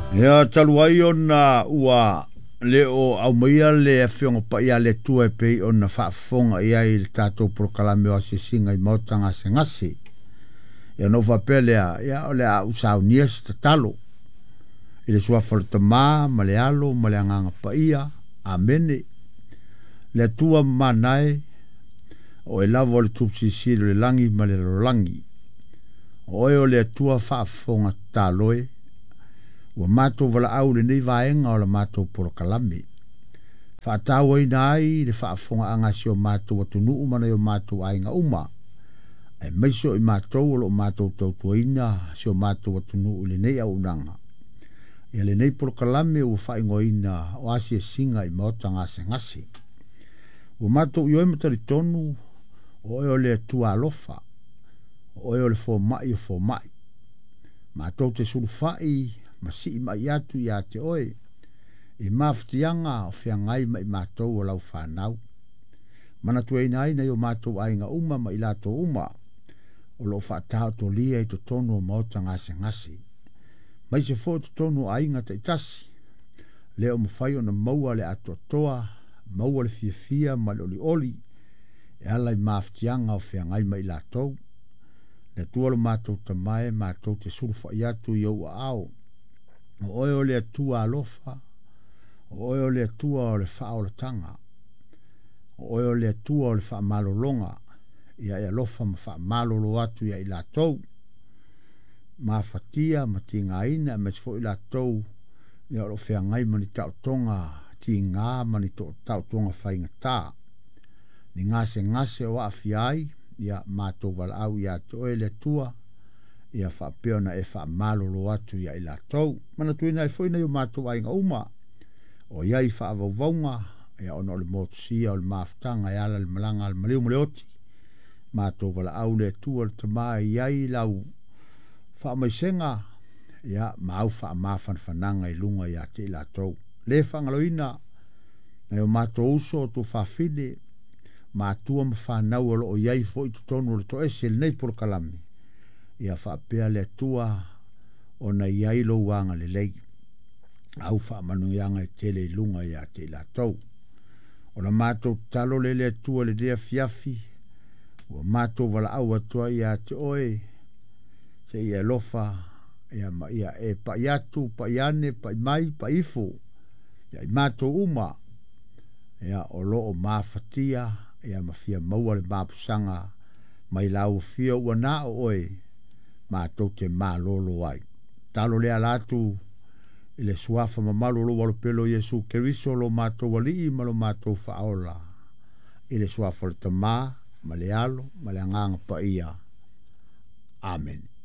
Ia taluai ona ua leo au maia le fionga pa ia le tua e pei ona whaafonga ia i le tātou prokalame o asisinga i mautanga se ngasi. Ia no whapele ia o le a usau nias ta talo. I le suafala ta ma le alo, ma le anganga pa ia, amene. Le tua manae o e lavo le tupsisi le langi ma le langi. O e o le tua whaafonga taloe. Ua mātou wala au le nei vaenga o la mātou porokalame. Whaatawa i nai le whaafonga angasi o mātou atunu umana i o mātou ainga uma. E maiso i mātou o lo mātou tautuaina si o mātou atunu le nei au unanga. Ia le nei porokalame ua whaingoina o asi e singa i maota ngase ngasi. Ua mātou i oe matari tonu o e o le tua alofa. O e o le fo mai o fo mai. Mātou te suru whai ma si i mai atu i a te oe, i maftianga o whia ngai mai mātou o lau whanau. Mana tu eina aina i o mātou ainga uma ma i lato uma, o lo whaatao to lia i to tonu o maota ngase ngasi. Mai se fo to tonu o ainga ta itasi, leo mawhai o na maua le ato toa, maua le fia fia ma le oli oli, e ala i maftianga o whia ngai mai lato. Le tualo mātou tamae, mātou te surfa i atu i au ao, o oe o le atua alofa, o oe o le atua o le whaolatanga, o oe o le atua o le whaamalolonga, ia e alofa ma whaamalolo atu ia i lātou, ma whatia, ma ti ngā ina, ma tifo i lātou, ia o whea ngai mani tau tonga, ti ngā mani tau tonga whainga tā, ni ngase o awhiai, ia mātou wala au ia te oe le atua, ia whapeona e whaamalolo atu ia i lātou. Mana tuina e whoina i o mātou ainga uma. O iai whaavauvaunga, ia ona o le motosia o le maftanga, ia ala le malanga le maleu maleoti. Mātou wala au le tua le tamaa iai lau whaamaisenga, ia mau whaamafan whananga i lunga ia te i lātou. Le whangaloina, na o mātou uso tu whawhine, mātua ma whanau o iai fo i tutonu o le to ese le nei porokalami. Ia whaapea le tua o na iai lo wanga le lei. Au whaamanu ianga e tele lunga ia te la tau. O na mātou talo le tua le dea fiafi. O mātou wala au atua ia te oe. Se ia lofa. Ia e pa iatu, pa iane, pa mai, pa ifo. Ia i mātou uma. Ia o lo o mawhatia. Ia mawhia maua le mapusanga. Mai lau fia ua na o oe. Mātou te mālolo ai. Talo lea latu i le suafa ma malolo walo pelo Yesu Keriso lo mātou wali i malo mātou whaola. I le suafa le tamā, ma le alo, ma le anganga pa ia. Amen.